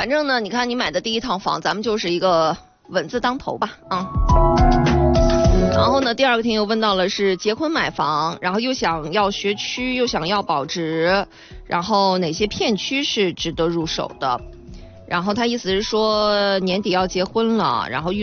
正呢，你看你买的第一套房，咱们就是一个稳字当头吧，啊。然后呢，第二个听友问到了是结婚买房，然后又想要学区，又想要保值，然后哪些片区是值得入手的？然后他意思是说年底要结婚了，然后